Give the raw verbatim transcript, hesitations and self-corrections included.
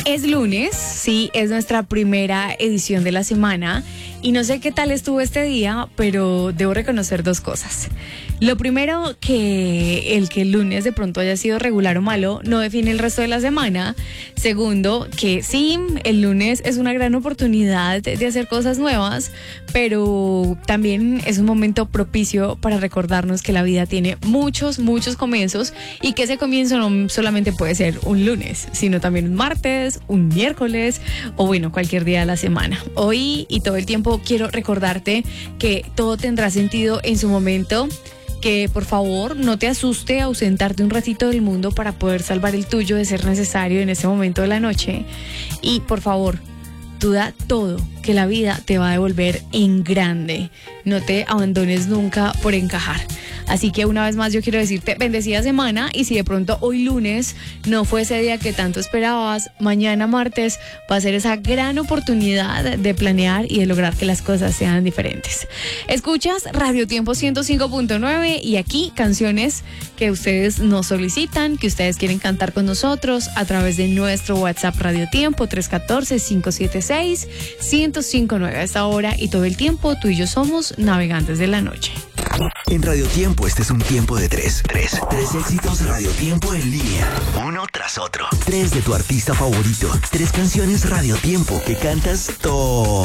Es lunes, sí, es nuestra primera edición de la semana y no sé qué tal estuvo este día, pero debo reconocer dos cosas. Lo primero, que el que el lunes de pronto haya sido regular o malo no define el resto de la semana. Segundo, que sí, el lunes es una gran oportunidad de hacer cosas nuevas, pero también es un momento propicio para recordarnos que la vida tiene muchos, muchos comienzos y que ese comienzo no solamente puede ser un lunes, sino también un martes, un miércoles o bueno, cualquier día de la semana. Hoy y todo el tiempo quiero recordarte que todo tendrá sentido en su momento, que por favor no te asuste ausentarte un ratito del mundo para poder salvar el tuyo de ser necesario en ese momento de la noche. Y por favor, tú da todo, que la vida te va a devolver en grande. No te abandones nunca por encajar. Así que una vez más yo quiero decirte bendecida semana, y si de pronto hoy lunes no fue ese día que tanto esperabas, mañana martes va a ser esa gran oportunidad de planear y de lograr que las cosas sean diferentes. Escuchas Radio Tiempo ciento cinco punto nueve y aquí canciones que ustedes nos solicitan, que ustedes quieren cantar con nosotros a través de nuestro WhatsApp Radio Tiempo tres uno cuatro, cinco siete seis, uno cero cinco nueve. A esta hora y todo el tiempo tú y yo somos navegantes de la noche. En Radio Tiempo este es un tiempo de tres. Tres. Tres éxitos Radio Tiempo en línea. Uno tras otro. Tres de tu artista favorito. Tres canciones Radio Tiempo que cantas todo